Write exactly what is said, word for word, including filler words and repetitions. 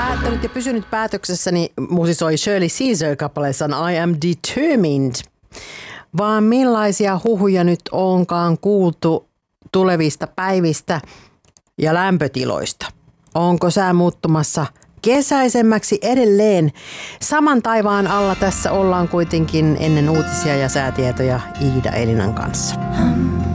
päättänyt ja pysynyt päätöksessäni, musisoi Shirley Caesar kappaleessaan I am determined. Vaan millaisia huhuja nyt onkaan kuultu tulevista päivistä ja lämpötiloista? Onko sää muuttumassa kesäisemmäksi edelleen? Saman taivaan alla tässä ollaan kuitenkin ennen uutisia ja säätietoja Iida Elinan kanssa.